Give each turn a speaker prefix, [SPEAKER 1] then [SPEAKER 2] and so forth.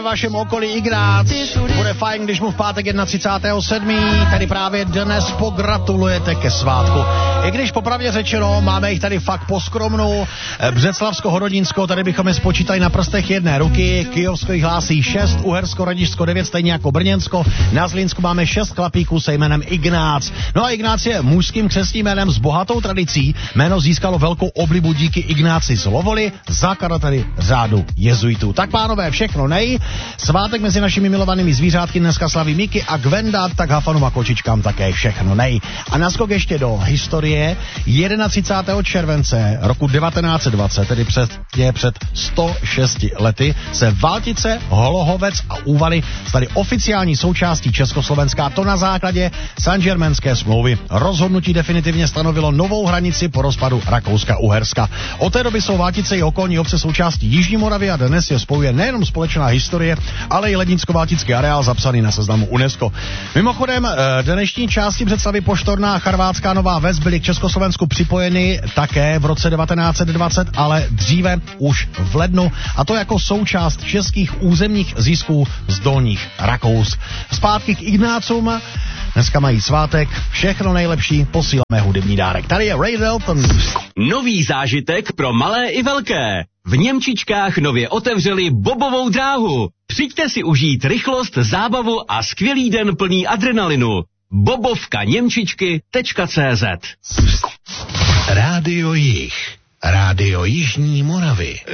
[SPEAKER 1] V vašem okolí Ignác. Bude fajn, když mu v pátek 31.7., tedy právě dnes pogratulujete ke svátku. I když popravdě řečeno, máme jich tady fakt poskromnou. Břeclavsko-Hodonínsko, tady bychom je spočítali na prstech jedné ruky. Kyjovsko jich hlásí 6, Uhersko-Radišsko 9, stejně jako Brněnsko. Na Zlínsku máme 6 chlapíků se jménem Ignác. No a Ignác je mužským křestním jménem s bohatou tradicí. Jméno získalo velkou oblibu díky Ignáci z Lovoly, zakladateli řádu jezuitů. Tak pánové, všechno nej. Svátek mezi našimi milovanými zvířátky dneska slaví Miky a Gwenda, tak Hafanům a kočičkám také všechno nej. A naskok ještě do historie. 31. července roku 1920, tedy před 106 lety, se Valtice, Holohovec a Úvaly staly oficiální součástí Československa, to na základě Saint-Germainské smlouvy. Rozhodnutí definitivně stanovilo novou hranici po rozpadu Rakouska-Uherska. Od té doby jsou Valtice i okolní obce součástí Jižní Moravy a dnes je spojuje nejenom společná historie, ale i lednicko-valtický areál zapsaný na seznamu UNESCO. Mimochodem, dnešní části Břeclavy, Poštorná a Charvátská Nová Ves byly k Československu připojeny také v roce 1920, ale dříve už v lednu, a to jako součást českých územních zisků z Dolních Rakous. Zpátky k Ignácům. Dneska mají svátek, všechno nejlepší, posíláme hudební dárek. Tady je Ray Dalton.
[SPEAKER 2] Nový zážitek pro malé i velké. V Němčičkách nově otevřeli bobovou dráhu. Přijďte si užít rychlost, zábavu a skvělý den plný adrenalinu. bobovkaněmčičky.cz
[SPEAKER 3] Rádio Jih, Rádio Jižní Moravy.